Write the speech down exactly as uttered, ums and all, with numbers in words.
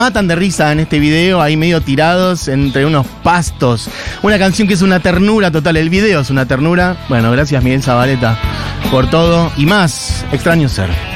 matan de risa en este video, ahí medio tirados entre unos pastos. Una canción que es una ternura total, el video es una ternura. Bueno, gracias Miguel Zabaleta por todo y más. Extraño ser.